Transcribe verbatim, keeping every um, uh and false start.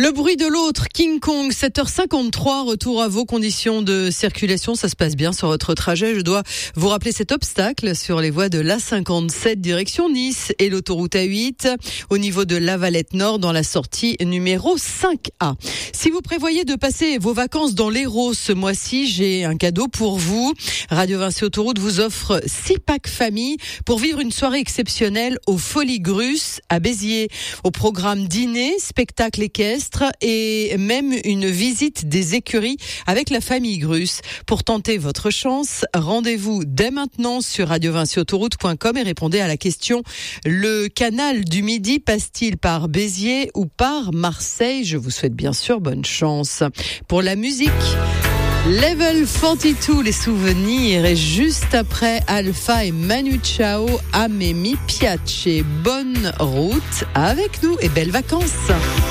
Le bruit de l'autre, King Kong, sept heures cinquante-trois, retour à vos conditions de circulation. Ça se passe bien sur votre trajet. Je dois vous rappeler cet obstacle sur les voies de l'A cinquante-sept direction Nice et l'autoroute A huit au niveau de La Valette Nord dans la sortie numéro cinq A. Si vous prévoyez de passer vos vacances dans l'Hérault ce mois-ci, j'ai un cadeau pour vous. Radio Vinci Autoroute vous offre six packs famille pour vivre une soirée exceptionnelle aux Folies Grus à Béziers. Au programme dîner, spectacle équestre et même une visite des écuries avec la famille Grus. Pour tenter votre chance, rendez-vous dès maintenant sur radio vinci autoroute point com et répondez à la question: le canal du Midi passe-t-il par Béziers ou par Marseille? Je vous souhaite bien sûr bonne chance. Pour la musique, Level quarante-deux, les souvenirs, et juste après Alpha et Manu Chao, A me mi piace. Bonne route avec nous et belles vacances.